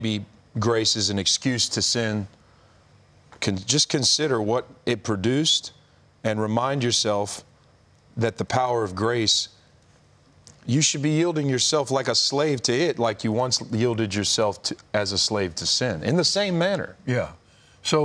maybe grace is an excuse to sin, just consider what it produced and remind yourself that the power of grace, you should be yielding yourself like a slave to it, like you once yielded yourself as a slave to sin, in the same manner. Yeah.